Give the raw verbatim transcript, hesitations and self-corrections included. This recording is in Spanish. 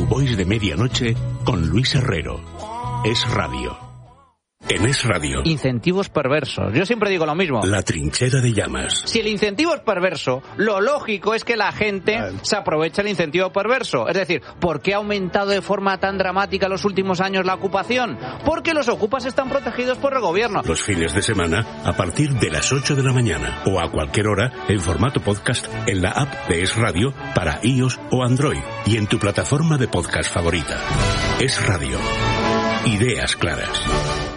Boys de Medianoche con Luis Herrero. Es Radio. En Es Radio. Incentivos perversos. Yo siempre digo lo mismo. La trinchera de llamas. Si el incentivo es perverso, lo lógico es que la gente se aproveche del incentivo perverso. Es decir, ¿por qué ha aumentado de forma tan dramática en los últimos años la ocupación? Porque los ocupas están protegidos por el gobierno. Los fines de semana a partir de las ocho de la mañana o a cualquier hora en formato podcast en la app de Es Radio para iOS o Android y en tu plataforma de podcast favorita. Es Radio. Ideas claras.